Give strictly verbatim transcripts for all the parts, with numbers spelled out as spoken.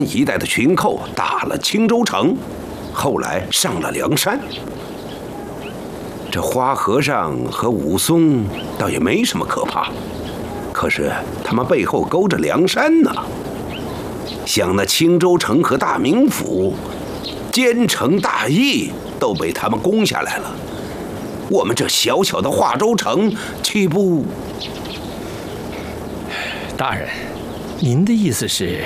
一带的群寇打了青州城，后来上了梁山。这花和尚和武松倒也没什么可怕，可是他们背后勾着梁山呢。像那青州城和大名府，坚城大义都被他们攻下来了，我们这小小的华州城岂不…… 大人，您的意思是？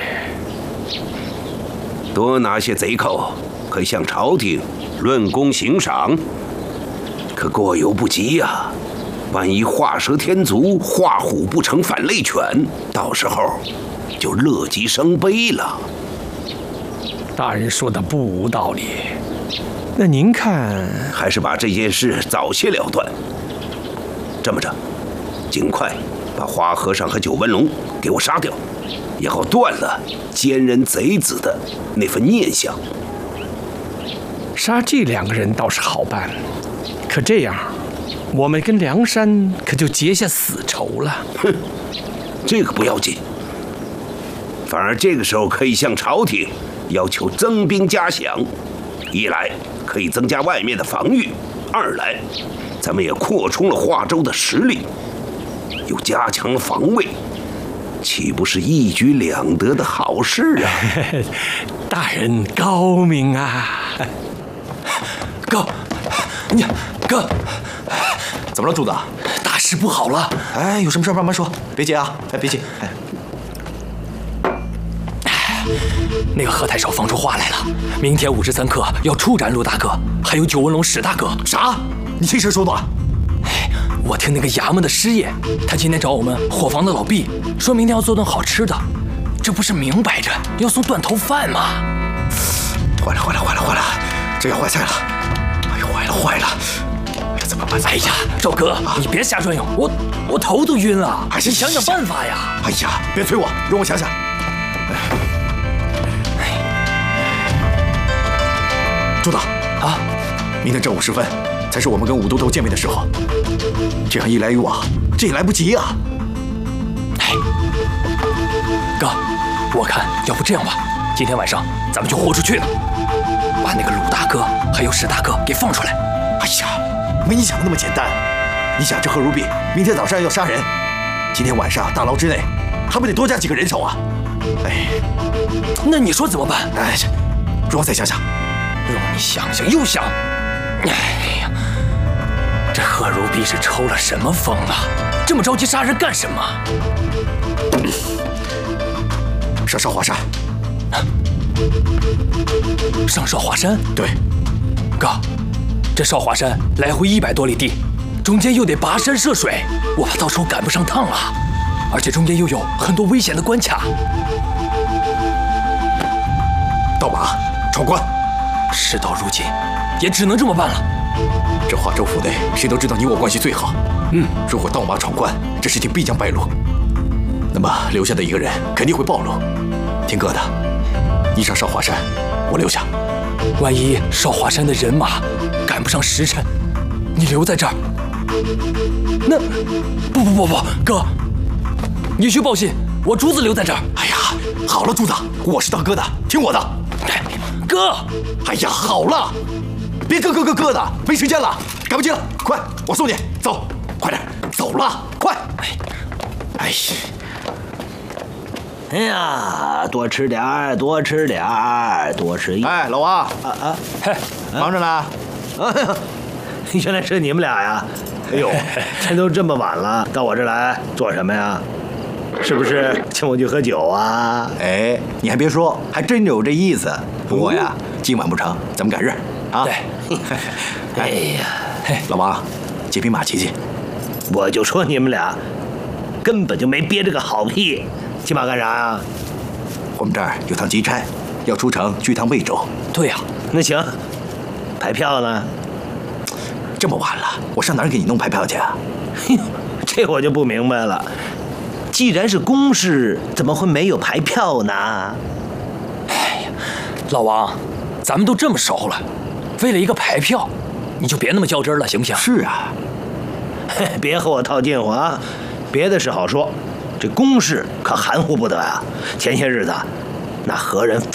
多拿些贼寇，可以向朝廷论功行赏。可过犹不及呀、啊！万一画蛇添足，画虎不成反类犬，到时候就乐极生悲了。 大人说的不无道理。那您看， 还是把这件事早些了断。这么着，尽快把花和尚和九纹龙给我杀掉，也好断了奸人贼子的那份念想。 杀这两个人倒是好办，可这样，我们跟梁山可就结下死仇了。 哼，这个不要紧，反而这个时候可以向朝廷要求增兵加饷，一来可以增加外面的防御，二来咱们也扩充了华州的实力，又加强了防卫，岂不是一举两得的好事啊？ 大人高明啊！ 哥，你哥，怎么了，主子？大事不好了！哎，有什么事慢慢说，别急啊！哎，别急。哎， 那个何太守放出话来了，明天午时三刻要出斩陆大哥，还有九纹龙史大哥。 啥？你听谁说的？ 哎，我听那个衙门的师爷，他今天找我们伙房的老毕，说明天要做顿好吃的，这不是明摆着要送断头饭吗？ 坏了，坏了，坏了，坏了！这要坏菜了！哎呦，坏了，坏了！这怎么办？ 哎呀，赵哥，啊、你别瞎转悠，我我头都晕了。 哎、 你想想办法呀！ 哎呀，别催我，容我想想。朱大啊，明天正午时分才是我们跟武都头见面的时候，这样一来一往，这也来不及啊！ 哎，哥，我看要不这样吧，今天晚上咱们就豁出去了，把那个鲁大哥还有史大哥给放出来。 哎呀，没你想的那么简单。你想这贺如弼明天早上要杀人，今天晚上大牢之内还不得多加几个人手啊？哎， 那你说怎么办？ 哎，容我再想想。 让你想想又想，哎呀，这贺如弼是抽了什么风了？这么着急杀人干什么？ 上少华山。 上少华山？ 对。 哥，这少华山来回一百多里地，中间又得跋山涉水，我怕到时候赶不上趟了，而且中间又有很多危险的关卡。 盗马闯关。 事到如今，也只能这么办了。 这华州府内谁都知道你我关系最好。嗯，如果盗马闯关，这事情必将败露。那么留下的一个人肯定会暴露。听哥的，你上少华山，我留下。 万一少华山的人马赶不上时辰，你留在这儿，那不不不不，哥，你去报信，我竹子留在这儿。 哎呀，好了，竹子，我是当哥的，听我的。 哥， 哎呀，好了，别咯咯咯咯的，没时间了，赶不及了，快，我送你，走，快点，走了，快！哎呀， 哎呀，多吃点儿，多吃点儿，多吃一。 哎，老王，啊啊，嘿，忙着呢。 哎呀，原来是你们俩呀！哎呦，天都这么晚了，到我这来做什么呀？是不是请我去喝酒啊？ 哎，你还别说，还真有这意思。不过呀，今晚不成，咱们改日啊。 对。 哎呀， 嘿，老王，借匹马骑骑。 我就说你们俩根本就没憋着个好屁，骑马干啥呀？ 我们这儿有趟急差，要出城去趟魏州。 对呀， 那行，排票呢？ 这么晚了，我上哪儿给你弄排票去啊？ 这我就不明白了。既然是公事，怎么会没有排票呢？ 哎呀，老王，咱们都这么熟了，为了一个排票，你就别那么较真了，行不行？ 是啊， 别和我套近乎啊！别的事好说，这公事可含糊不得啊！前些日子， 那何人